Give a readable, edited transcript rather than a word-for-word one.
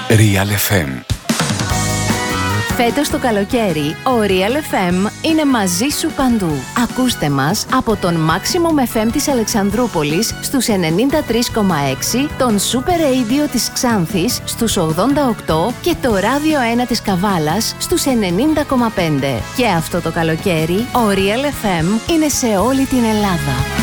Real FM. Φέτος το καλοκαίρι, ο Real FM είναι μαζί σου παντού. Ακούστε μας από τον Maximum FM της Αλεξανδρούπολης στους 93,6, τον Super Radio της Ξάνθης στους 88 και το Radio 1 της Καβάλας στους 90,5. Και αυτό το καλοκαίρι, ο Real FM είναι σε όλη την Ελλάδα.